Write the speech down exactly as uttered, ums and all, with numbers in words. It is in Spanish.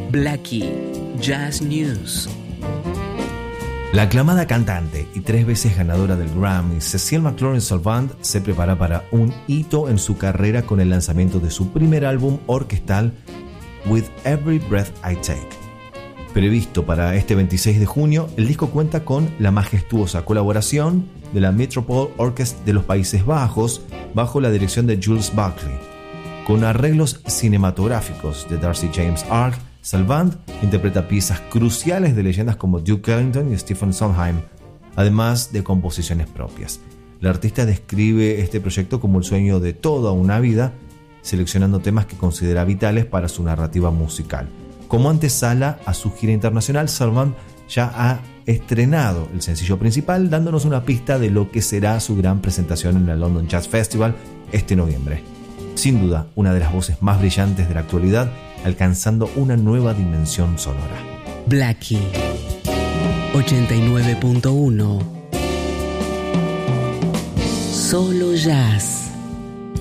Blackie Jazz News. La aclamada cantante y tres veces ganadora del Grammy, Cecile McLaurin-Salvant, se prepara para un hito en su carrera con el lanzamiento de su primer álbum orquestal, With Every Breath I Take. Previsto para este veintiséis de junio, el disco cuenta con la majestuosa colaboración de la Metropole Orchestra de los Países Bajos bajo la dirección de Jules Buckley. Con arreglos cinematográficos de Darcy James Ark, Salvant interpreta piezas cruciales de leyendas como Duke Ellington y Stephen Sondheim, además de composiciones propias. La artista describe este proyecto como el sueño de toda una vida, seleccionando temas que considera vitales para su narrativa musical. Como antesala a su gira internacional, Salvant ya ha estrenado el sencillo principal, dándonos una pista de lo que será su gran presentación en el London Jazz Festival este noviembre. Sin duda, una de las voces más brillantes de la actualidad, alcanzando una nueva dimensión sonora. Blackie ochenta y nueve punto uno. Solo jazz.